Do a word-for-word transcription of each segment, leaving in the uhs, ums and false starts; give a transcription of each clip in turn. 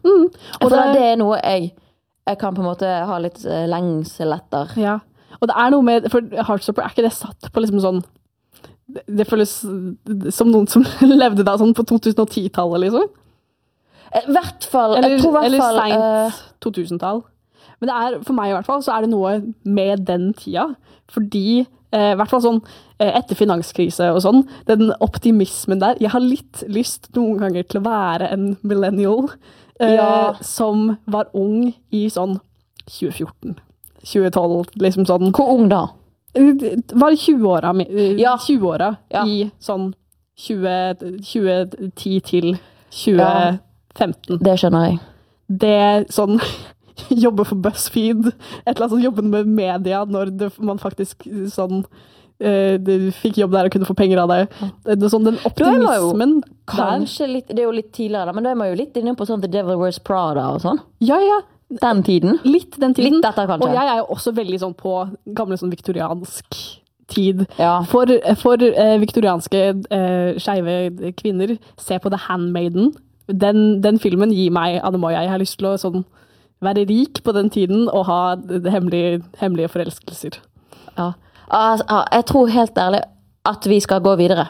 Mm. Og For det, det er noe jeg, jeg kan på en måte ha litt eh, lengsel etter. Ja, og det er noe med, for Heartstopper er ikke det satt på liksom sånn, det, det føles som noen som levde da sånn på to tusen og ti-tallet liksom. I hvert fall, Eller, jeg tror i hvert eller fall... sent eh, to tusen-tall. Men det er, for meg i hvert fall, så er det noe med den tida, fordi, eh, i hvert fall sånn, eh, etter finanskrise og sånn, den optimismen der, jeg har litt lyst noen ganger til å være en millennial, eh, Ja. som var ung i sånn tjue fjorten, tjue tolv, liksom sånn. Hvor ung da? Var i tjue-åra, eh, Ja. tjue-åra Ja. i sånn tjue, tjue ti til tjue femten. Det skjønner jeg. Det sånn jobbe for BuzzFeed, et eller annet sånn jobben med media når det, man faktisk sånn eh, det fikk jobb der og kunne få penger av det. Det er sånn den optimismen der. Kanskje litt, det er jo litt tidligere, men da er man jo litt inne på sånn The Devil Wears Prada og sånn. Ja, ja. Den tiden. Litt den tiden. Litt etter, kanskje. Og jeg er jo også veldig sånn på gamle sånn viktoriansk tid. Ja. For, for eh, viktorianske eh, skeive kvinner, se på The Handmaiden. Den, den filmen gir meg Anemoya. Jeg har lyst til å sånn, være rik på den tiden og ha hemmelige, hemmelige forelskelser. Ja. Altså, jeg tror helt ærlig at vi skal gå videre.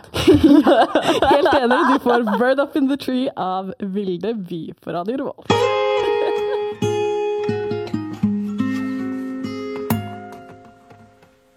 Helt enig, du får Bird Up in the Tree av Vilde By på Radio Revolt.